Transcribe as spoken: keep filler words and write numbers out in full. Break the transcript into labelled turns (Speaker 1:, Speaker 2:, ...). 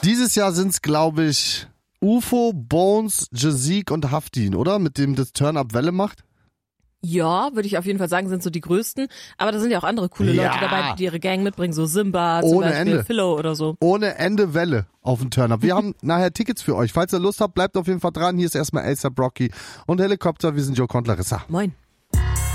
Speaker 1: Dieses Jahr sind's, glaube ich, U F O, Bones, Jazik und Haftin, oder? Mit dem das Turn-Up Welle macht.
Speaker 2: Ja, würde ich auf jeden Fall sagen, sind so die größten. Aber da sind ja auch andere coole
Speaker 1: Ja.
Speaker 2: Leute dabei, die ihre Gang mitbringen. So Simba, zum
Speaker 1: Ohne
Speaker 2: Beispiel
Speaker 1: Ende.
Speaker 2: Philo oder so.
Speaker 1: Ohne Ende Welle auf dem Turn-Up. Wir haben nachher Tickets für euch. Falls ihr Lust habt, bleibt auf jeden Fall dran. Hier ist erstmal A$AP Rocky und Helikopter. Wir sind Joe und Larissa.
Speaker 2: Moin.